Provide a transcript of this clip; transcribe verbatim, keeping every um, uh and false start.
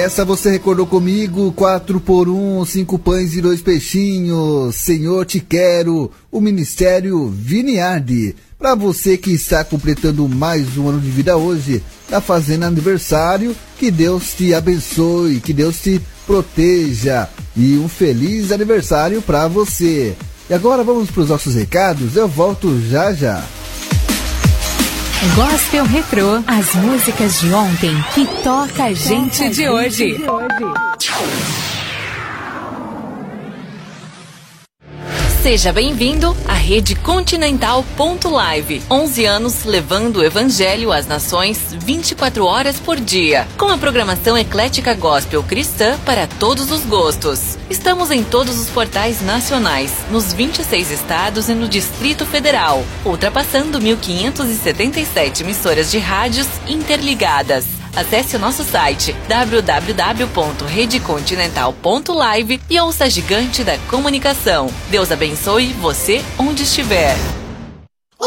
Essa você recordou comigo, quatro por um, cinco pães e dois peixinhos, Senhor te quero, o Ministério Viniardi. Para você que está completando mais um ano de vida hoje, está fazendo aniversário, que Deus te abençoe, que Deus te proteja e um feliz aniversário para você. E agora vamos para os nossos recados, eu volto já já. Gospel Retrô, as músicas de ontem que toca a gente de hoje. Seja bem-vindo à Rede Continental ponto live. onze anos levando o Evangelho às nações vinte e quatro horas por dia. Com a programação eclética gospel cristã para todos os gostos. Estamos em todos os portais nacionais, nos vinte e seis estados e no Distrito Federal, ultrapassando mil quinhentas e setenta e sete emissoras de rádios interligadas. Acesse o nosso site w w w ponto rede continental ponto live e ouça a gigante da comunicação. Deus abençoe você onde estiver.